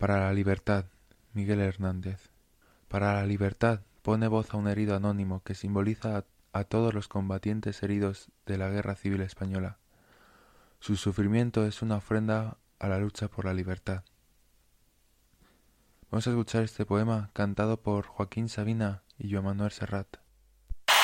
Para la libertad, Miguel Hernández. Para la libertad, pone voz a un herido anónimo que simboliza a todos los combatientes heridos de la Guerra Civil Española. Su sufrimiento es una ofrenda a la lucha por la libertad. Vamos a escuchar este poema cantado por Joaquín Sabina y Joan Manuel Serrat.